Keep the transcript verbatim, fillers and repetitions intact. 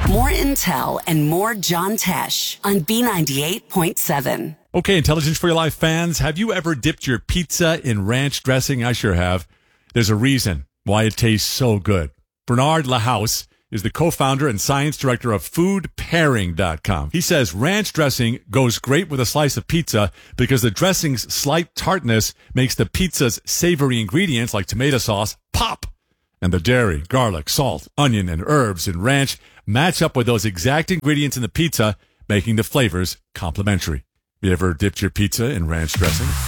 More intel and more John Tesh on B ninety-eight point seven. Okay, Intelligence for Your Life fans, have you ever dipped your pizza in ranch dressing? I sure have. There's a reason why it tastes so good. Bernard Lahouse is the co-founder and science director of food pairing dot com. He says ranch dressing goes great with a slice of pizza because the dressing's slight tartness makes the pizza's savory ingredients like tomato sauce pop. And the dairy, garlic, salt, onion, and herbs in ranch match up with those exact ingredients in the pizza, making the flavors complementary. You ever dipped your pizza in ranch dressing?